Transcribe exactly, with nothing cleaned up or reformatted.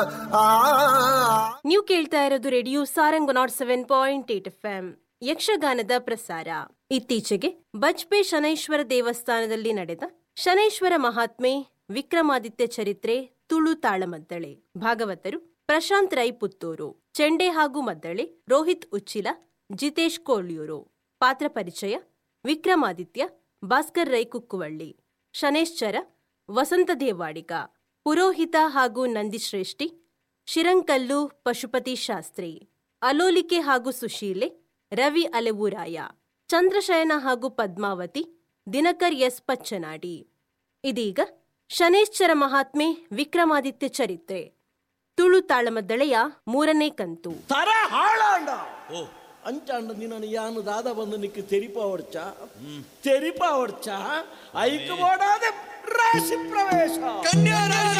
ನೀವು ಕೇಳ್ತಾ ಇರೋದು radio Sarang not seven point eight F M ಯಕ್ಷಗಾನದ ಪ್ರಸಾರ. ಇತ್ತೀಚೆಗೆ ಬಜ್ಪೆ ಶನೈಶ್ವರ ದೇವಸ್ಥಾನದಲ್ಲಿ ನಡೆದ ಶನೈಶ್ವರ ಮಹಾತ್ಮೆ ವಿಕ್ರಮಾದಿತ್ಯ ಚರಿತ್ರೆ ತುಳು ತಾಳಮದ್ದಳೆ. ಭಾಗವತರು ಪ್ರಶಾಂತ್ ರೈ ಪುತ್ತೂರು, ಚೆಂಡೆ ಹಾಗೂ ಮದ್ದಳೆ ರೋಹಿತ್ ಉಚ್ಚಿಲ, ಜಿತೇಶ್ ಕೋಳ್ಯೂರು. ಪಾತ್ರ ಪರಿಚಯ: ವಿಕ್ರಮಾದಿತ್ಯ ಭಾಸ್ಕರ್ ರೈ ಕುಕ್ಕುವಳ್ಳಿ, ಶನೇಶ್ಚರ ವಸಂತ ದೇವಾಡಿಗ, ಪುರೋಹಿತ ಹಾಗೂ ನಂದಿಶ್ರೇಷ್ಠಿ ಶಿರಂಕಲ್ಲು ಪಶುಪತಿ ಶಾಸ್ತ್ರಿ, ಅಲೋಲಿಕೆ ಹಾಗೂ ಸುಶೀಲೆ ರವಿ ಅಲೆವೂರಾಯ, ಚಂದ್ರಶಯನ ಹಾಗೂ ಪದ್ಮಾವತಿ ದಿನಕರ್ ಎಸ್ ಪಚ್ಚನಾಡಿ. ಇದೀಗ ಶನೇಶ್ಚರ ಮಹಾತ್ಮೆ ವಿಕ್ರಮಾದಿತ್ಯ ಚರಿತ್ರೆ ತುಳು ತಾಳಮದ್ದಳೆಯ ಮೂರನೇ ಕಂತು. ತರ ಹಾಳಾಂಡ ಅಂಚಾಂಡ ನಿನ್ನ ಯಾನು ದಾದ ಬಂದು ನಿಕ್ಕೆ ತೆರಿಪಾವಡ್ಚ ತೆರಿಪಾವಡ್ಚ ಐಕ ಓಡಾದೆ ರಾಶಿ ಪ್ರವೇಶ.